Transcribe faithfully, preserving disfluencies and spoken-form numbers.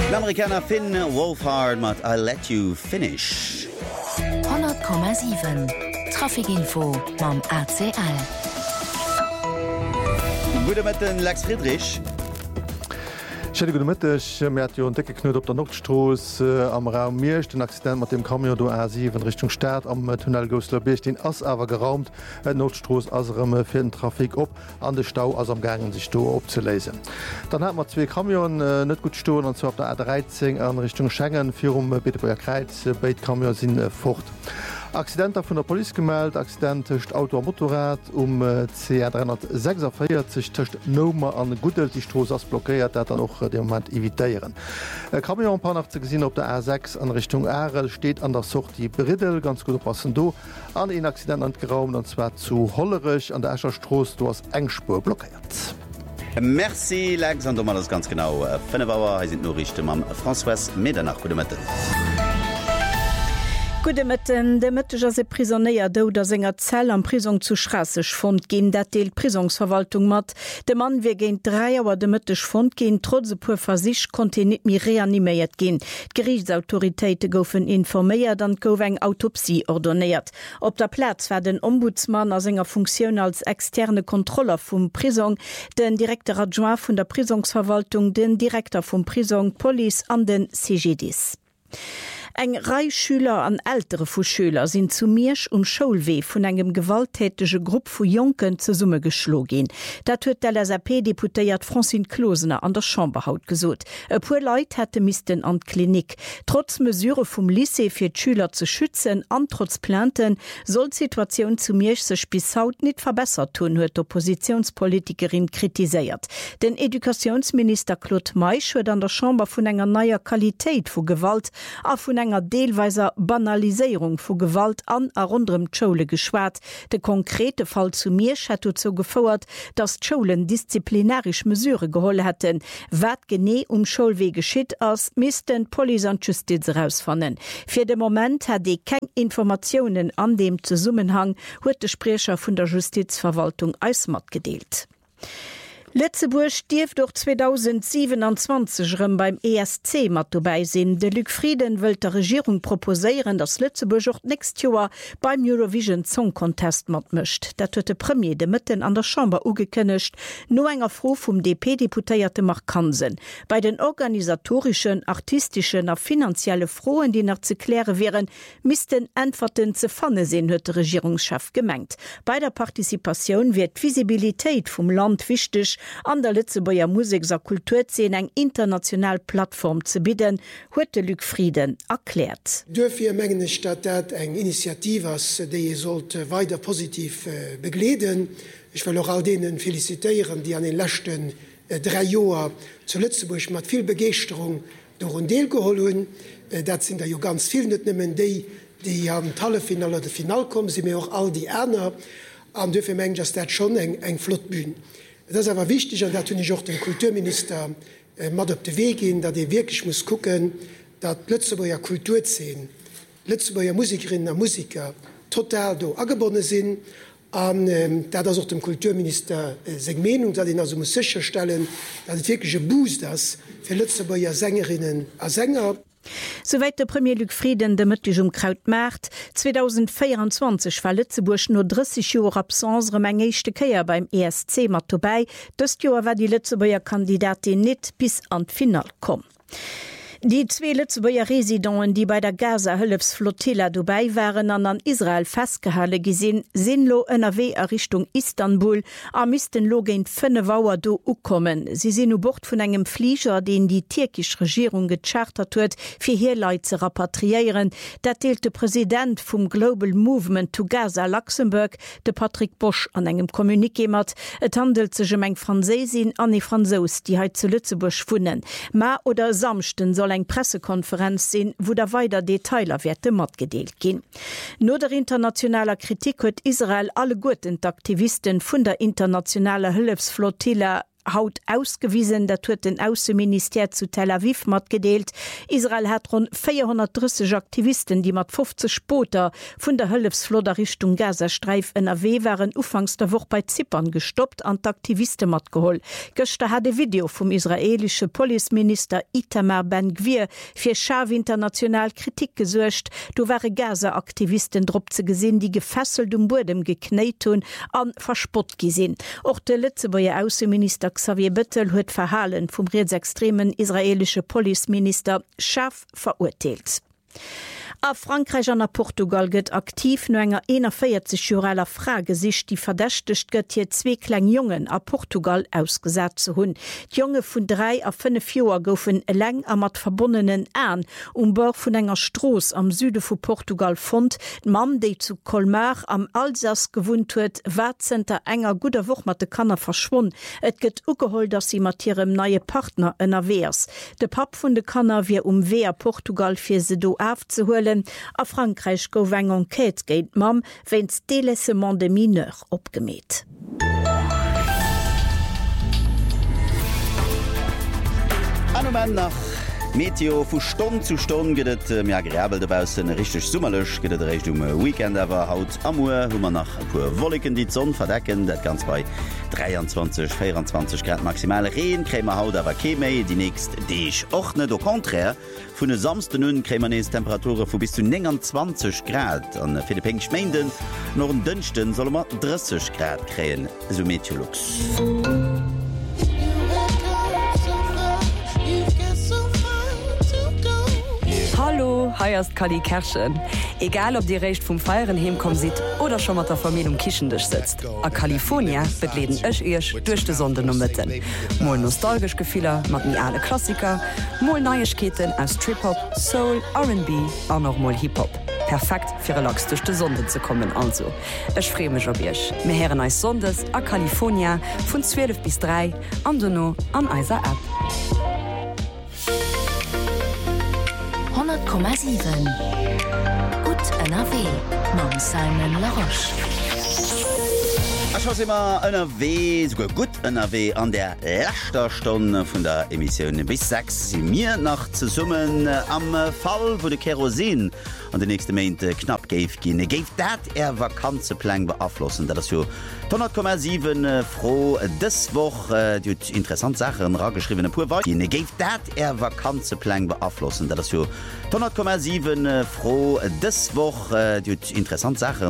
L'Amerikaner Finn Wolfhard mat I let you finish. hundert Komma sieben Trafikinfo mam A C L. Gute mit den Lex Friedrich. Mäert jo decke knut op der Nordtroos äh, am Raum Meercht den Accident mat dem Kamion do A sieben Richtung Staat am äh, Tunnel Goslerbech den ass awer geraumt et Nordtroos asremme fir den Trafik op an de Stau ass am Gangen sich do opzelesen. Dann hat mat zwee Kamion äh, net gut stoen an zo op der A dreizehn an Richtung Schengen fir um äh, Betebuer Kreiz äh, beit Kamion sinn äh, fort. Accidenter vun der Poli gemeldt, Accident techt Auto Motorrad um äh, C dreihundertsechsundvierzig töcht Nomer an Gudel die Stroos ass blockéiert, dat er noch äh, dem Moment evitéieren. Äh, Kamion paar nach ze gesinn op der A sechs an Richtung Arel steht an der Socht die Bridel ganz gut oppassen do an en Accident angeraumt anzwer zu Hollerich an der Äschertroos do ass engspur blockiert. Merci Alexander mal das ganz genau. Fënne Bauer sind nur richtig am François Meder nach Gute Mitte. Gute Mitten, de Mëtteger se Prisonéier do der senger Zell am Prisung zu Schrasseg fond gin, dat deelt Prisungsverwaltung mat. De Mann wie géint drei Auer de Mëttech fond gin, trotz puer Versicht konnte net mir reaniméiert gin. Gerichtsautoritéite goufen informéiert, dann gouf eng Autopsie ordonnéiert. Op der Platz war den Ombudsmann as enger Funktionun als externe Kontroller vum Prisung, den Direktor Adjoint vun der Prisungsverwaltung, den Direktor vum Prisung, Police an den C G Ds. Eng Rei Schüler an ältere Fuschüler sind zu Miersch um Schulweh vun engem gewalttätige Gruppe vu Jonken ze Summe geschlogin. Dat huet der L S A P-Deputéiert Francine Klosener an der Chamberhaut gesot. E puer Leiit hätte misisten an Klinik. Trotz Mesure vum Lycée fir d'Schüler zu schützen, an trotz Planten, soll Situation zu Miersch sech bis haut net verbessert tun, huet Oppositionspolitikerin kritiséiert. Den Edukationsminister Claude Meisch huet an der Chamber vun enger neier Qualitätit vu Gewalt a vun enger deelweiser Banaliséierung vu Gewalt an a rundrem d'Schule geschwert. De konkrete Fall zu Miersch hat zo gefauert, dass d'Schulen disziplinarisch Mesure geholle hätten. Wat gené um Schulweh geschitt ass, missten Poli an Justiz rausfannen. Fir de Moment hat de keng Informationen an dem Zusammenhang, huet de Sprecher vun der Justizverwaltung Eismat gedeelt. Lützeburg stief durch zweitausendsiebenundzwanzig beim E S C mat vorbeisinn. De Luc Frieden will der Regierung proposieren, dass Lützeburg auch nächstes Jahr beim Eurovision Song Contest mat mischt. Dat huet de Premier de Mitten an der Chamber ugekënnecht, no enger Froh vum D P-Deputéierte Mark Kansen. Bei den organisatorischen, artistischen a finanzielle Frohen, die nach ze kläre wären, missten Antworten ze fanne sinn, huet der Regierungschef gemengt. Bei der Partizipation wird Visibilitéit vum Land wichtig, an der Lützeburger Musik- und Kulturszene eng international Plattform zu bieten, huet Luc Frieden erklärt. Dürfen mengen Stadt dat eng Initiative as die sollte weiter positiv äh, begleden. Ich will auch all denen felicitieren, die an den letzten äh, drei Jahren zu Lützeburg mit viel Begeisterung durch ein Deel geholt haben. Äh, dat sind ja ganz viele, nicht nur die, die am Halbfinale oder Final kommen, sind mir auch all die anderen. Und dürfen mengen, dass das schon eng eng Flottbühne. Das ist aber wichtig, und da tun ich auch den Kulturminister äh, mal auf den Weg gehen, dass er wirklich muss gucken, dass Lützeburger Kulturszene, Lützeburger Musikerinnen und Musiker total da angebunden sind. Und ähm, da das auch dem Kulturminister äh, seine Meinung, dass er also muss sicherstellen, dass es wirklich ein Boost ist für Lützeburger Sängerinnen und Sänger. Soweit der Premier Luc Frieden de Mëttlich um Kraut macht. zweitausendvierundzwanzig war Lützeburg nur dreißig Jahre Absence remengéischte Keier beim E S C mat vorbei. Das Jahr war die Lützeburger Kandidatin net bis an Final kom. Die zwei Lützeburger Residenten, die bei der Gaza-Hilfsflottille dabei waren, an an Israel festgehalten gesehen, sind lo N R W Richtung Istanbul, am müssten lo gegen fünf Wochen do kommen. Sie sind u Bord von einem Flieger, den die türkische Regierung gechartert hat, für hier Leute zu repatriieren. Das teilt der Präsident vom Global Movement to Gaza Luxemburg, der Patrick Bosch, an einem Kommuniqué mit. Es handelt sich um eine Französin an eine Franzose, die heute zu Lützeburg wohnen. Ma oder Samsten soll eng Pressekonferenz sinn, wo der weiter Detailer werte mat gedeelt gin. No der internationaler Kritik huet Israel alle guten Aktivisten vun der internationaler Hilfsflottille haut ausgewiesen, dat huet den Außenminister zu Tel Aviv mat gedeelt. Israel hat rund vierhundertdreißig Aktivisten, die mat fünfzig Spoter vun der Hëllefsfloder Richtung Gazastreif N R W waren ufangs der Woche bei Zypern gestoppt an d'Aktivisten mat geholl. Gëchte hat de Video vom israelische Policeminister Itamar Ben-Gvir fir Schaw international Kritik gesuercht. Du waren Gaza-Aktivisten drop ze gesinn, die gefesselt um Bodem gekneit hun an verspott gesinn. Och de Lützeburger Außenminister Xavier Bettel huet Verhalen vom rechtsextremen israelische Policeminister Schaw verurteilt. A Frankreich an a Portugal gëtt aktiv no enger vierzig jureller Frage sich die verdächtigt gëtt hier zwee kleng Jungen a Portugal ausgesat zu hunn. D'Junge vun drei a fünf Joer goufen leng a mat verbonnenen Äen um Bord vun enger Stroos am Süde vu Portugal fond. Mam déi zu Colmar am Alsace gewohnt huet, watzenter enger guter Woch mat de Kanner verschwonn. Et gëtt ugeholt, dat sie mat ihrem neue Partner ënnerwehrs. De Pap vun de Kanner wie um Weer Portugal fir se do aufzuholen. A Frankreich gouf eng Enquete géint mam wenns Délaissement de Mineur opgemet. An nach Meteo vu Stonn zu Stonn gëtt äh, mir Gräbel debausen richtig summerlech gëtt recht um Weekend awer haut Amur hummer nach puer Wolliken die Zonn verdecken, dat ganz bei dreiundzwanzig vierundzwanzig Grad maximale Reen krämer haut awer Kemei die nächst Deich ochne do konträr vun de samsten nun krämer nees Temperature vu bis zu neunundzwanzig Grad an Philippinen Schmenden noch en dünchten soll mat dreißig Grad kräen so Meteorlux. Hallo, heierst Kali Kerschen. Egal ob dir recht vum Feieren hemkom sit oder schon mat der Familie um Kichendech sitzt. A California begleden ech ech durch de Sonde no Mitten. Moll nostalgisch Gefehler mat mi alle Klassiker, moll Neuigkeiten aus Trip-Hop, Soul, R and B an noch moll Hip-Hop. Perfekt fir relax durch de Sonde zu kommen also. Ech freu mech op ichch. Me heren als Sondes a California vun zwölf bis drei an Donno an eiser App. hundert Komma sieben Gut N R W mam Simon Laroche. Ach, immer N R W sogar gut N R W an der letzter Stunde von der Emission bis sechs sind mir nach zu summen am Fall wo de Kerosin an den nächste Momente knapp gave gehen gave dat er Vakanzeplan beabflussen das so hundert Komma sieben froh das Woche die interessant Sachen rageschriebene pur gave dat er Vakanzeplan beabflussen das so hundert Komma sieben froh das Woche die interessant Sachen